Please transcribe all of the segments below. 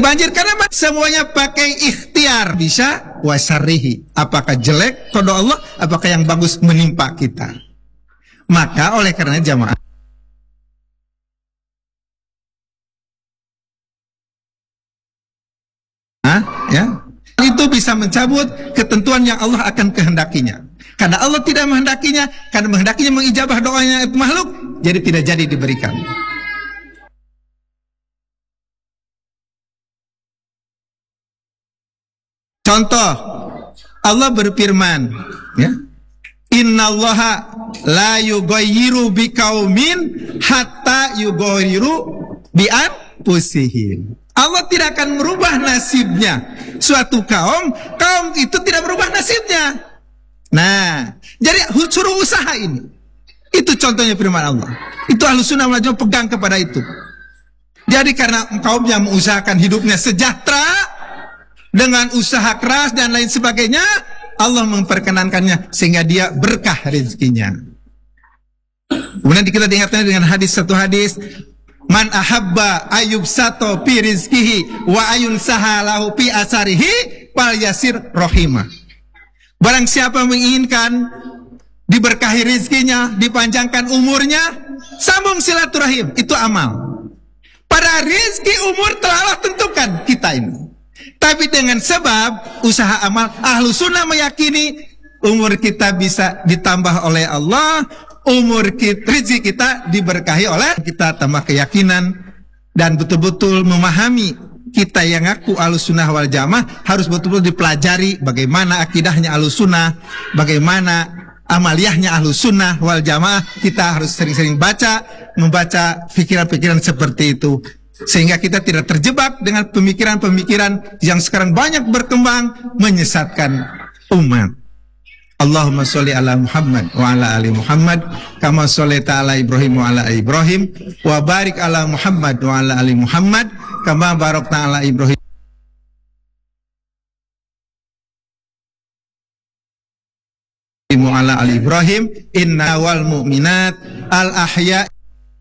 banjir karena semuanya pakai ikhtiar. Bisa wasarihi, apakah jelek qada Allah, apakah yang bagus menimpa kita. Maka oleh karena jamaah ya, itu bisa mencabut ketentuan yang Allah akan kehendakinya. Karena Allah tidak menghendakinya, karena menghendakinya mengijabah doanya itu makhluk, jadi tidak jadi diberikan. Contoh, Allah berfirman, ya, Innallaha la yughayyiru biqaumin hatta yughayyiru bi anfusihim. Allah tidak akan merubah nasibnya suatu kaum itu tidak berubah nasibnya. Nah, jadi suruh usaha ini. Itu contohnya firman Allah. Itu Ahlussunnah wal Jamaah pegang kepada itu. Jadi karena kaumnya mengusahakan hidupnya sejahtera dengan usaha keras dan lain sebagainya, Allah memperkenankannya sehingga dia berkah rezekinya. Kemudian kita diingatkan dengan satu hadis, man ahabba ayub sato pi rizkihi wa ayun sahalahu pi asarihi fal yasir rohimah. Barang siapa menginginkan diberkahi rizkinya, dipanjangkan umurnya, sambung silaturahim, itu amal. Pada rizki umur telah Allah tentukan kita ini. Tapi dengan sebab usaha amal, Ahlussunnah meyakini umur kita bisa ditambah oleh Allah, rezeki kita diberkahi oleh kita, tambah keyakinan dan betul-betul memahami. Kita yang ngaku Ahlussunnah wal Jamaah harus betul-betul dipelajari bagaimana akidahnya Ahlussunnah, bagaimana amaliyahnya Ahlussunnah wal Jamaah. Kita harus sering-sering membaca pikiran-pikiran seperti itu, sehingga kita tidak terjebak dengan pemikiran-pemikiran yang sekarang banyak berkembang menyesatkan umat. Allahumma sholli ala Muhammad wa ala ali Muhammad kama shollaita ala Ibrahim wa ala ali Ibrahim wa barik ala Muhammad wa ala ali Muhammad kama barakta ala Ibrahim wa ala ali Ibrahim inna wal mu'minat al ahya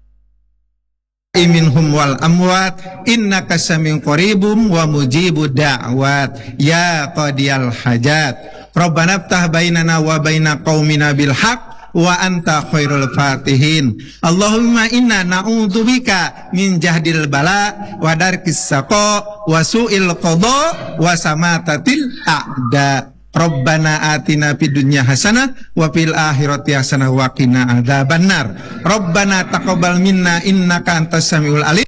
minhum wal amwat innaka samiun qaribum wa mujibud da'wat ya qadiyal hajat Rabbana ftah bainana wa baina qaumina bil haq wa anta khairul fatihin. Allahumma inna na'udzubika min jahdil bala wa darkis saqa wa su'il qada wa samatatil a'da. Rabbana atina fid dunya hasanah wa fil akhirati hasanah wa qina adzabannar. Rabbana taqabbal minna innaka antas samiul alim.